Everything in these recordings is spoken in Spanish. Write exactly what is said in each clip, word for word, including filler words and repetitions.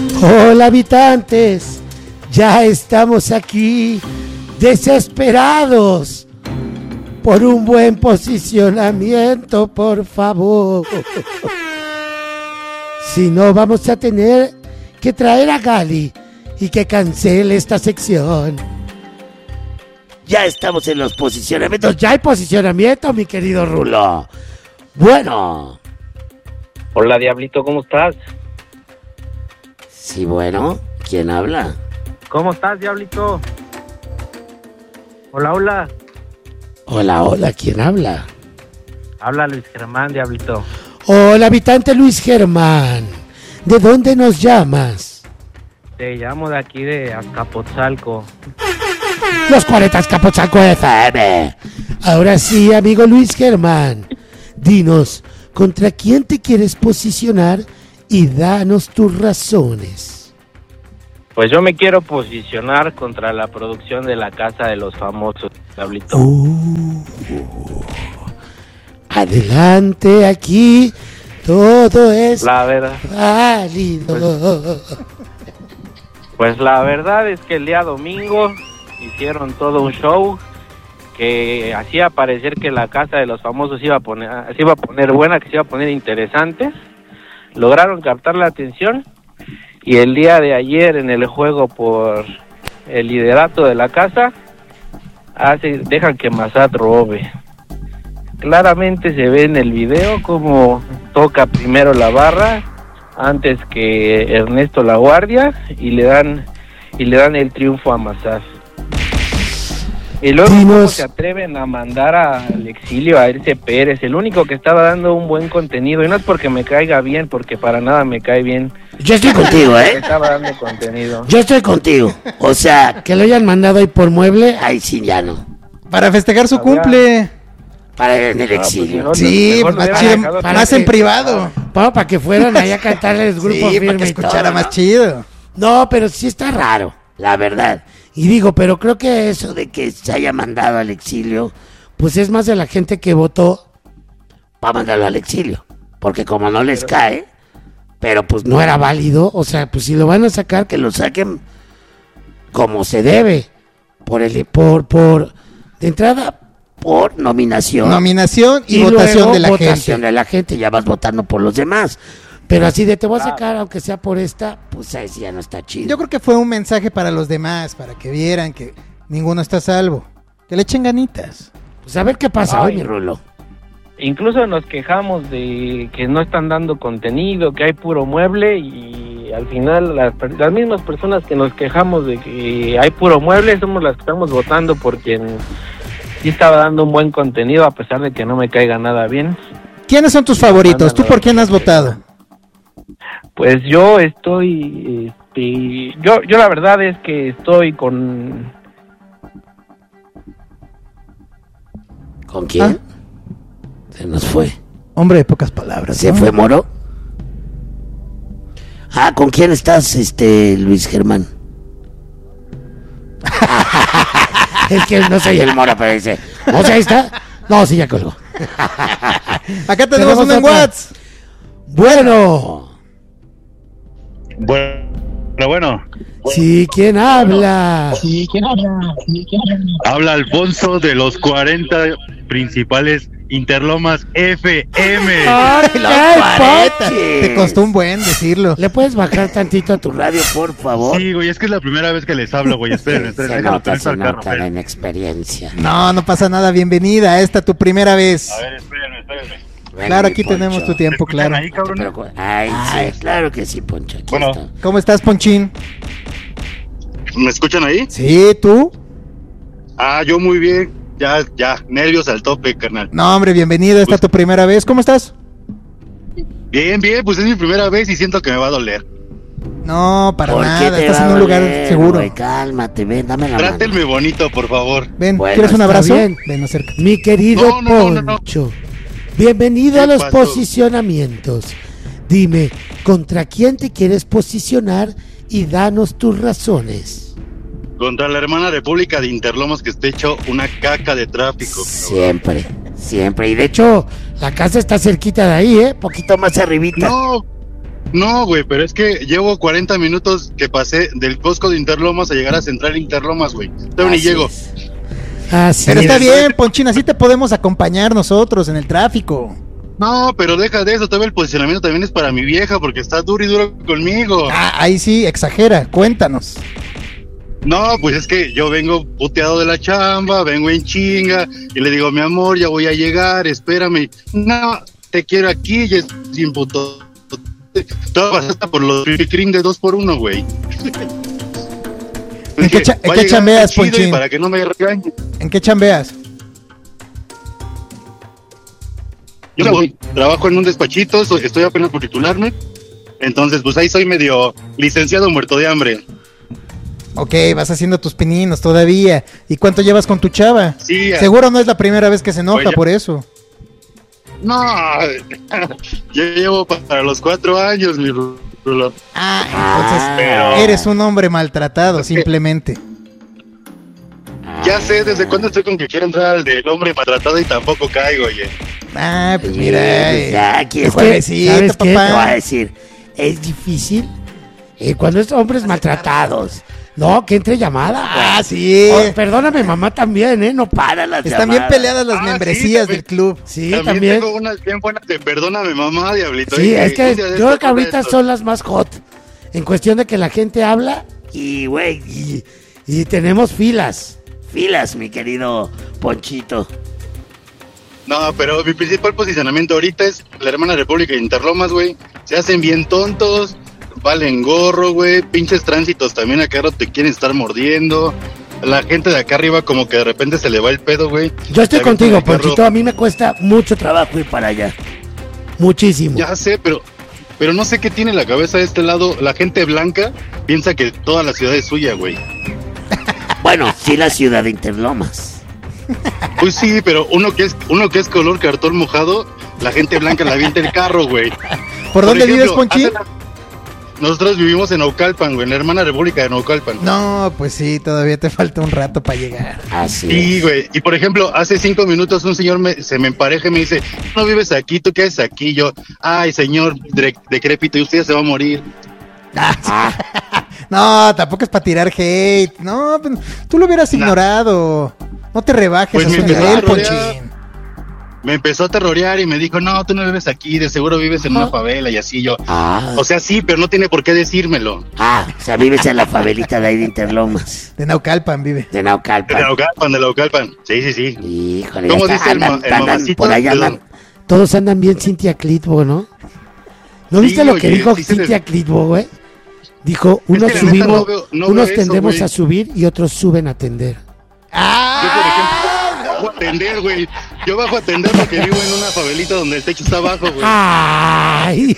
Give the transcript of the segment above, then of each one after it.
Hola habitantes, ya estamos aquí, desesperados por un buen posicionamiento, por favor. Si no, vamos a tener que traer a Gali y que cancele esta sección. Ya estamos en los posicionamientos, ya hay posicionamiento, mi querido Rulo. Bueno. Hola, Diablito, ¿cómo estás? Sí, bueno, ¿quién habla? ¿Cómo estás, Diablito? Hola, hola. Hola, hola, ¿quién habla? Habla Luis Germán, Diablito. Hola, habitante Luis Germán. ¿De dónde nos llamas? Te llamo de aquí de Azcapotzalco. Los cuarenta Azcapotzalco F M. Ahora sí, amigo Luis Germán, dinos, ¿contra quién te quieres posicionar? Y danos tus razones. Pues yo me quiero posicionar contra la producción de La Casa de los Famosos, Diablito. Uh, adelante, aquí todo es La verdad. válido. Pues la verdad es que el día domingo hicieron todo un show que hacía parecer que La Casa de los Famosos iba a poner, se iba a poner buena, que se iba a poner interesante. Lograron captar la atención y el día de ayer en el juego por el liderato de la casa hace, dejan que Massad robe. Claramente se ve en el video como toca primero la barra antes que Ernesto La Guardia y le dan y le dan el triunfo a Massad. Y luego ¿cómo se atreven a mandar al exilio a Erce Pérez, el único que estaba dando un buen contenido? Y no es porque me caiga bien, porque para nada me cae bien. Yo estoy contigo, ¿eh? Estaba dando contenido. Yo estoy contigo. O sea, que lo hayan mandado ahí por mueble, ahí sí ya no. Para festejar su Había... cumple. Para el exilio. No, pues sí, más, para, chido, para más que, en privado. Para, para que fueran allá a cantarle el grupo sí, firme para que escuchara todo, más ¿no? chido. No, pero sí está raro, la verdad. Y digo, pero creo que eso de que se haya mandado al exilio, pues es más de la gente que votó para mandarlo al exilio. Porque como no les pero, cae, pero pues no era válido, o sea, pues si lo van a sacar, que lo saquen como se debe. Por el, por, por, de entrada, por nominación. Nominación y, y votación de la votación gente. de la gente, ya vas votando por los demás. Pero así de te voy a sacar, aunque sea por esta, pues ahí sí ya no está chido. Yo creo que fue un mensaje para los demás, para que vieran que ninguno está a salvo. Que le echen ganitas. Pues a ver qué pasa Ay, hoy, mi Rulo. Incluso nos quejamos de que no están dando contenido, que hay puro mueble, y al final las, las mismas personas que nos quejamos de que hay puro mueble somos las que estamos votando por quien sí estaba dando un buen contenido, a pesar de que no me caiga nada bien. ¿Quiénes son tus favoritos? ¿Tú por quién has votado? Pues yo estoy, este, yo, yo la verdad es que estoy con... ¿Con quién? ¿Ah? Se nos fue. Hombre de pocas palabras. ¿Se ¿no? fue Moro? Ah, ¿con quién estás, este, Luis Germán? Es que no soy el Moro, pero dice, ¿o sea, ahí está? No, sí, ya colgó. Acá tenemos, tenemos uno en WhatsApp. Bueno. Bueno, bueno. Sí, ¿quién habla? Sí, ¿quién habla? Sí, ¿quién habla? Habla Alfonso de los cuarenta principales Interlomas F M. ¡Ay, los cuarenta! Te costó un buen decirlo. ¿Le puedes bajar tantito a tu radio, por favor? Sí, güey, es que es la primera vez que les hablo, güey. Esperen, esperen. Se nota, se nota la inexperiencia. No, no pasa nada. Bienvenida. Esta tu primera vez. A ver, espérenme, espérenme. Bueno, claro, aquí Poncho. Tenemos tu tiempo, claro. Ahí, Ay, Ay, sí, claro que sí, Poncho. Aquí bueno. Está. ¿Cómo estás, Ponchín? ¿Me escuchan ahí? Sí, ¿tú? Ah, yo muy bien. Ya, ya, nervios al tope, carnal. No, hombre, bienvenido. Esta es pues, tu primera vez. ¿Cómo estás? Bien, bien, pues es mi primera vez y siento que me va a doler. No, para ¿Por nada. Estás en un lugar doler, seguro. Wey, cálmate, ven, dame la Trátenme mano. bonito, por favor. Ven, bueno, ¿quieres un abrazo? Bien. Ven, acércate. Mi querido no, no, no, Poncho. No, no. Bienvenido a los pasó? posicionamientos. Dime, ¿contra quién te quieres posicionar y danos tus razones? Contra la hermana república de Interlomas, que está hecho una caca de tráfico. Siempre, siempre. Y de hecho, la casa está cerquita de ahí, ¿eh? Poquito más arribita. No, No, güey, pero es que llevo cuarenta minutos que pasé del Costco de Interlomas a llegar a Central Interlomas, güey. Todavía ni llego. Así Pero es. está bien, Ponchín, así te podemos acompañar nosotros en el tráfico. No, pero deja de eso, todavía el posicionamiento también es para mi vieja porque está duro y duro conmigo. Ah, ahí sí, exagera, cuéntanos. No, pues es que yo vengo puteado de la chamba, vengo en chinga y le digo, mi amor, ya voy a llegar, espérame. No, te quiero aquí y es sin puto. Todo hasta por los cream de dos por uno, güey. ¿En qué, cha- ¿en qué chambeas, Ponchín? Para que no me regañen. ¿En qué chambeas? Yo voy, trabajo en un despachito, soy, estoy apenas por titularme. Entonces, pues ahí soy medio licenciado muerto de hambre. Ok, vas haciendo tus pininos todavía. ¿Y cuánto llevas con tu chava? Sí. Seguro no es la primera vez que se enoja Pues ya- por eso. No, yo llevo para los cuatro años, mi rulo. Ah, entonces Pero- eres un hombre maltratado, simplemente. Ya sé desde cuándo estoy con que quiero entrar al del hombre maltratado y tampoco caigo, oye. Ah, pues Sí, mira, pues eh, ya, aquí el es que, juevesito, ¿sabes qué? Te voy a papá. decir, es difícil eh, cuando es hombres maltratados. No, que entre llamada. Ah, güey. sí. Oh, perdóname, mamá también, ¿eh? No para las Están bien llamadas. peleadas las Ah, membresías sí, del club. Sí, también, también. tengo unas bien buenas de perdóname mamá, diablito. Sí, y es que un día de yo estos creo que ahorita esto. son las más hot. En cuestión de que la gente habla y, güey, y, y tenemos filas. Filas, mi querido Ponchito. No, pero mi principal posicionamiento ahorita es la hermana República de Interlomas, güey. Se hacen bien tontos, valen gorro, güey. Pinches tránsitos también acá te quieren estar mordiendo. La gente de acá arriba como que de repente se le va el pedo, güey. Yo estoy Se avientan contigo, el carro. Ponchito. A mí me cuesta mucho trabajo ir para allá. Muchísimo. Ya sé, pero pero no sé qué tiene la cabeza de este lado. La gente blanca piensa que toda la ciudad es suya, güey. Bueno, sí, la ciudad de Interlomas. Pues sí, pero uno que es uno que es color cartón mojado, la gente blanca la avienta el carro, güey. ¿Por dónde ejemplo, vives, Ponchín? hace la- Nosotros vivimos en Naucalpan, güey, en la hermana República de Naucalpan. No, pues sí, todavía te falta un rato para llegar. Así Sí, es. güey. Y por ejemplo, hace cinco minutos un señor me, se me empareja y me dice, no vives aquí, ¿tú qué haces aquí? Yo, ay, señor de- decrépito, y usted ya se va a morir. Ah, No, tampoco es para tirar hate. No, pues, tú lo hubieras Nah. ignorado. No te rebajes Pues a me su empezó nivel, a rodear. Ponchín. Me empezó a terrorear y me dijo, no, tú no vives aquí, de seguro vives en una favela y así yo. ah, O sea, sí, pero no tiene por qué decírmelo. ah, o sea, vives en la favelita de ahí de Interlomas. De Naucalpan vive. De De Naucalpan. Naucalpan, de Naucalpan. Sí, sí, sí. Híjole, ¿Cómo ya está, dice el andan- ma- el andan mamacito? por ahí andan- Perdón. todos andan bien Cintia Clitbo, ¿no? ¿No Sí, viste lo que oye, dijo sí se Cintia les- Clitbo, güey? Dijo, unos que la neta subimos, no veo- no unos veo eso, tendemos güey. a subir y otros suben a tender. Yo, por ejemplo, bajo a atender, güey. Yo bajo a atender porque vivo en una favelita donde el techo está abajo, güey. ¡Ay!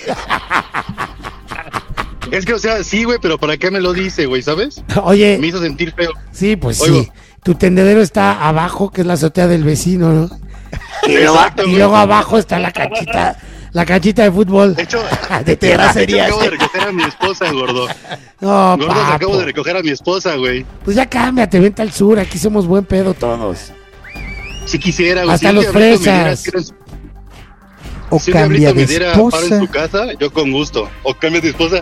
Es que, o sea, sí, güey, pero ¿para qué me lo dice, güey, sabes? Me Oye, hizo sentir feo. sí, pues Oigo. sí. Tu tendedero está abajo, que es la azotea del vecino, ¿no? Y luego, Exacto, y güey. luego abajo está la canchita, la canchita de fútbol. De hecho, de tierra Yo sería. acabo de recoger a mi esposa, gordo. No, Gordo, papo. acabo de recoger a mi esposa, güey. Pues ya cámbiate, vente al sur, aquí somos buen pedo todos. Si quisiera, güey. Hasta si un los diablito me fresas. diera tiro en- O Si un cambia diablito de me diera paro en esposa. su casa, yo con gusto. O cambia de esposa.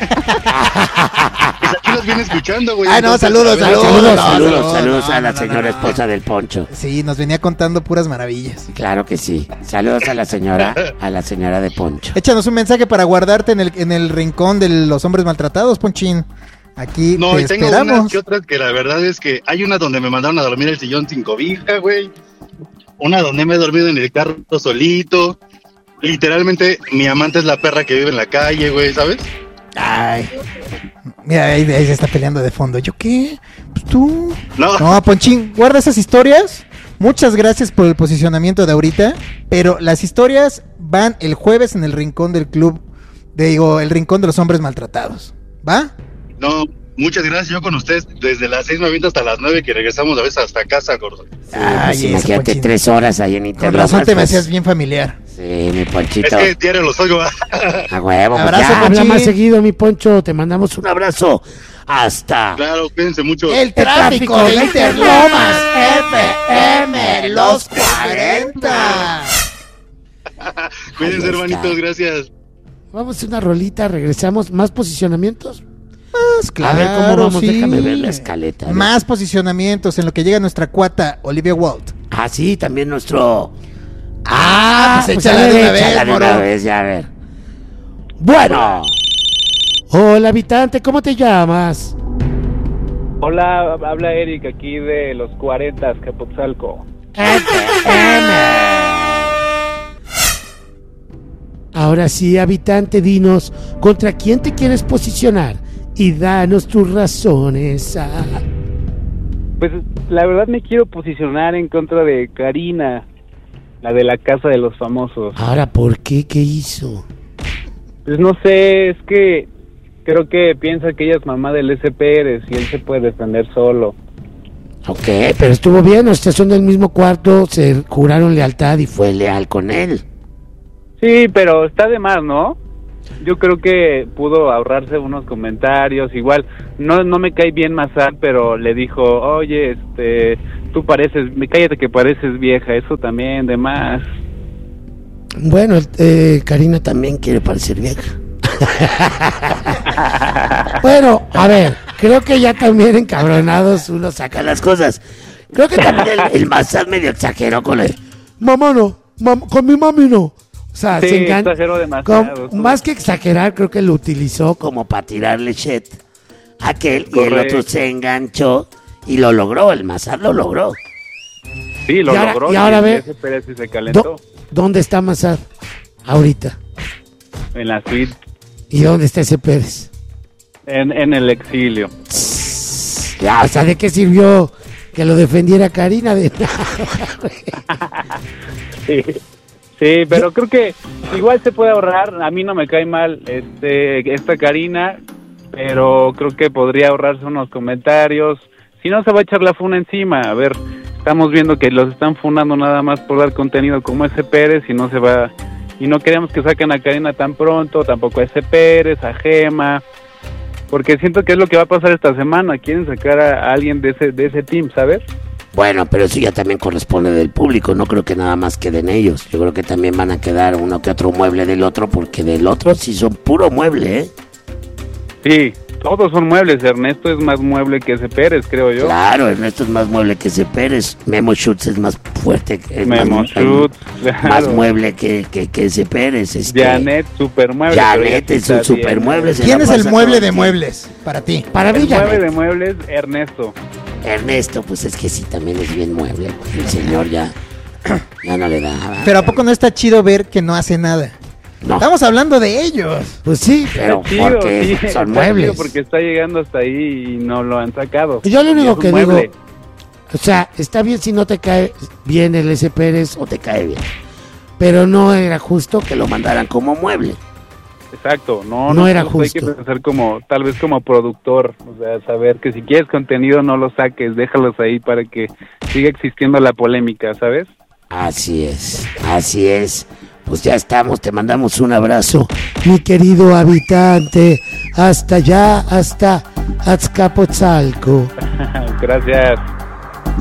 Pues aquí los viene escuchando, güey. Ah, no, entonces, saludos, a ver, Saludos, no, saludos, no, saludos no, a la no, señora no, no, esposa no. del Poncho. Sí, nos venía contando puras maravillas. Claro que sí. Saludos a la señora, a la señora de Poncho. Échanos un mensaje para guardarte en el, en el rincón de los hombres maltratados, Ponchín. Aquí No, te y tengo esperamos. unas que otras que la verdad es que hay una donde me mandaron a dormir el sillón sin cobija, güey. Una donde me he dormido en el carro solito. Literalmente, mi amante es la perra que vive en la calle, güey, ¿sabes? Ay. Mira, ahí, ahí se está peleando de fondo. ¿Yo qué? Pues tú. No, No, Ponchín, guarda esas historias. Muchas gracias por el posicionamiento de ahorita. Pero las historias van el jueves en el rincón del club. Digo, el rincón de los hombres maltratados. ¿Va? no, muchas gracias. Yo con ustedes desde las seis me aviento hasta las nueve que regresamos a veces hasta casa, gordo. Ay, eso, imagínate Ponchín. tres horas ahí en Con Interlomas. razón te me pues. hacías bien familiar. Sí, mi Es Ponchito. que diario los oigo. A huevo, pues Abrazo, ya, habla Ponchín. más seguido, mi Poncho. Te mandamos un abrazo. Hasta Claro, cuídense mucho. El tráfico de Interlomas F M, los cuarenta. Cuídense, Ahí está. hermanitos, gracias. Vamos a una rolita, regresamos. ¿Más posicionamientos? Más, claro, a ver cómo vamos, sí. déjame ver la escaleta. Más posicionamientos en lo que llega nuestra cuata Olivia Wilde. Ah, sí, también nuestro... Ah, pues pues échala a ver, de una vez, échala de una moro. vez, ya a ver. Bueno. Hola, habitante, ¿cómo te llamas? Hola, habla Eric aquí de los cuarenta, Capotzalco. Ahora sí, habitante, dinos, ¿contra quién te quieres posicionar? Y danos tus razones. Ah. Pues la verdad me quiero posicionar en contra de Karina, la de la Casa de los Famosos. Ahora, ¿por qué? ¿Qué hizo? Pues no sé, es que creo que piensa que ella es mamá del S. Pérez y él se puede defender solo. Ok, pero estuvo bien, o sea, son del mismo cuarto, se juraron lealtad y fue leal con él. Sí, pero está de más, ¿no? Yo creo que pudo ahorrarse unos comentarios, igual, no no me cae bien Massad, pero le dijo, oye, este, tú pareces, me cállate que pareces vieja, eso también, de más. Bueno, eh, Karina también quiere parecer vieja. Bueno, a ver, creo que ya también encabronados uno saca las cosas. Creo que también el, el Massad medio exageró con el mamá no, mam- con mi mami no. O sea, Sí, se engan- exageró demasiado. con- más que exagerar, creo que lo utilizó como para tirarle shit a aquel y el Correcto. otro se enganchó y lo logró, el Massad lo logró. Sí, lo Y ahora- logró y ahora el ve- S. Pérez sí se calentó Do- ¿Dónde está Massad ahorita? en la suite, ¿Y dónde está ese Pérez? en, en el exilio. Ya, o sea, ¿de qué sirvió que lo defendiera Karina? De Sí, sí, pero creo que igual se puede ahorrar. A mí no me cae mal este esta Karina, pero creo que podría ahorrarse unos comentarios. Si no, se va a echar la funa encima. A ver, estamos viendo que los están funando nada más por dar contenido como ese Pérez y no se va... Y no queremos que saquen a Karina tan pronto, tampoco a ese Pérez, a Gema, porque siento que es lo que va a pasar esta semana. Quieren sacar a, a alguien de ese de ese team, ¿sabes? Bueno, pero eso ya también corresponde del público, no creo que nada más queden ellos. Yo creo que también van a quedar uno que otro mueble del otro, porque del otro sí son puro mueble, ¿eh? Sí, todos son muebles. Ernesto es más mueble que ese Pérez, creo yo. Claro, Ernesto es más mueble que ese Pérez. Memo Schutz es más fuerte, es Memo más, Schutz, más claro. mueble que, que, que ese Pérez. Este, Janet, super mueble. Janet es un super mueble. se ¿Quién la es el pasa mueble todo de el muebles para ti? tiempo. Para mí, El mueble Janet. de muebles, Ernesto. Ernesto, pues es que sí, también es bien mueble. Pues el señor ya, ya no le da. Pero ¿a poco no está chido ver que no hace nada? No, Estamos hablando de ellos. pues sí, pero Está chido, porque sí, está son chido muebles. porque está llegando hasta ahí y no lo han sacado. Yo lo Y único es un que mueble. digo, o sea, está bien si no te cae bien el S. Pérez o te cae bien, pero no era justo que lo mandaran como mueble. Exacto, no, No no era justo, Hay que justo. pensar como, tal vez como productor, o sea, saber que si quieres contenido no lo saques, déjalos ahí para que siga existiendo la polémica, ¿sabes? Así es, así es. Pues ya estamos, te mandamos un abrazo, mi querido habitante, hasta allá, hasta Azcapotzalco. Gracias.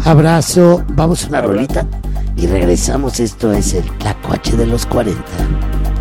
Abrazo, vamos a una rolita y regresamos. Esto es el Tlacuache de los cuarenta.